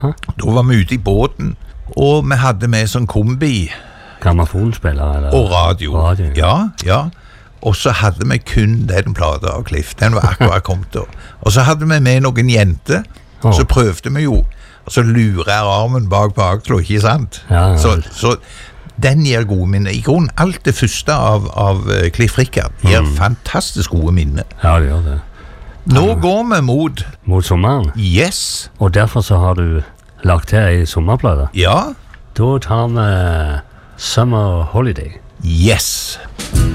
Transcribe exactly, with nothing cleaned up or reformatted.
Hæ? Da var vi ute i båten, og vi hadde med sånn kombi Grammofonspiller, eller? og radio. Radio. Ja, ja. Og så hadde vi kun den plata av Cliff. Den var akkurat kommet da. Og så hadde vi med noen jenter, Oh. så prøvde vi jo, og så lurer jeg armen bak på Akslo, ikke sant? Ja, ja. Så, så den gir gode minner. I grunnen, alt det første av, av Cliff Richard gir Mm. fantastisk gode minner. Ja, det gjør det. Nå går vi mot Mot sommeren. Yes. Og derfor så har du lagt til ei sommerplate. Ja. Da tar vi Summer Holiday. Yes.